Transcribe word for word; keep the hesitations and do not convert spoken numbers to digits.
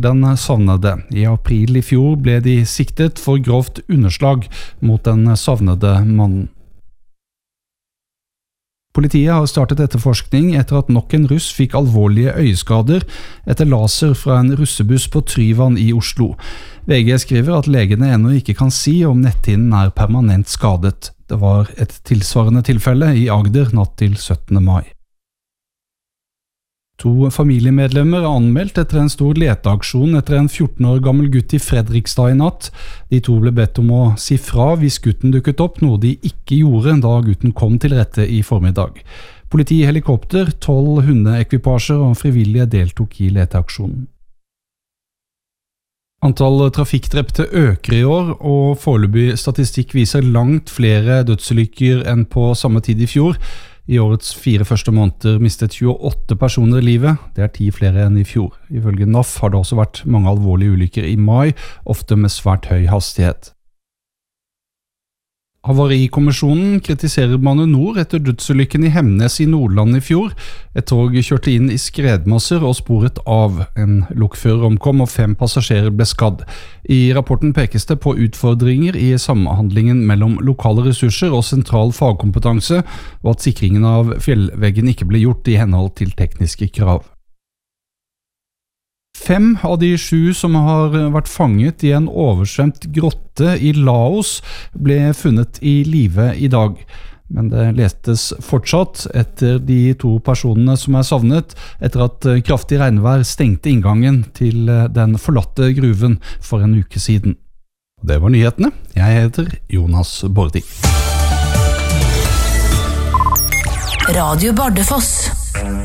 den savnede. I april i fjor ble de siktet for grovt underslag mot den savnede mannen. Politiet har startet etterforskning etter at nok en russ fikk alvorlige øyeskader etter laser fra en russebuss på Tryvann i Oslo. V G skriver at legene ennå ikke kan si om netthinnen er permanent skadet. Det var et tilsvarende tilfelle i Agder natt til syttende mai. To familiemedlemmer er anmeldt etter en stor leteaksjon etter en fjorten år gammel gutt i Fredrikstad i natt. De to ble bedt om å si fra hvis gutten dukket opp, noe de ikke gjorde da gutten kom til rette i formiddag. Politi, helikopter, tolv hundeekvipasjer og frivillige deltok i leteaksjonen. Antall trafikkdrepte øker i år, og foreløpig statistikk viser langt flere dødsulykker enn på samme tid i fjor. I årets fire første måneder mistet tjueåtte personer livet, det er ti flere enn i fjor. Ifølge N A F har det også vært mange alvorlige ulykker i mai, ofte med svært høy hastighet. Havarikommisjonen kritiserer Bane Nor etter dødsulykken i Hemnes i Nordland i fjor. Et tog kjørte inn i skredmasser og sporet av. En lokfører omkom og fem passasjerer ble skadd. I rapporten pekes det på utfordringer i samhandlingen mellom lokale ressurser og sentral fagkompetanse, og at sikringen av fjellveggen ikke ble gjort i henhold til tekniske krav. Fem av de sju som har vært fanget i en oversvømt grotte i Laos ble funnet i live i dag. Men det letes fortsatt etter de to personene som er savnet etter at kraftig regnvær stengte inngangen til den forlatte gruven for en uke siden. Det var nyhetene. Jeg heter Jonas Bordi. Radio Bardufoss.